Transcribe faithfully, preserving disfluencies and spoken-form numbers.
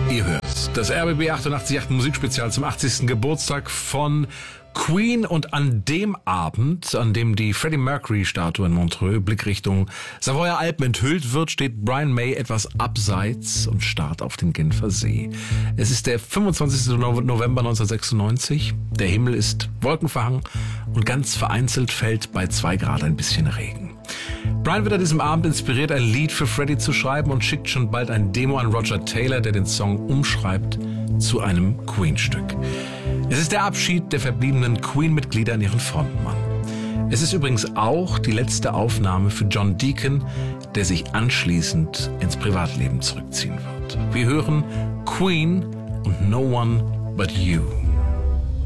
Ihr hört das R B B achtundachtzig Komma acht Musikspezial zum achtzigsten Geburtstag von Queen, und an dem Abend, an dem die Freddie Mercury-Statue in Montreux Blickrichtung Savoyer Alpen enthüllt wird, steht Brian May etwas abseits und starrt auf den Genfer See. Es ist der fünfundzwanzigsten November neunzehnhundertsechsundneunzig. Der Himmel ist wolkenverhangen und ganz vereinzelt fällt bei zwei Grad ein bisschen Regen. Brian wird an diesem Abend inspiriert, ein Lied für Freddie zu schreiben und schickt schon bald ein Demo an Roger Taylor, der den Song umschreibt zu einem Queen-Stück. Es ist der Abschied der verbliebenen Queen-Mitglieder an ihren Frontmann. Es ist übrigens auch die letzte Aufnahme für John Deacon, der sich anschließend ins Privatleben zurückziehen wird. Wir hören Queen und No One But You.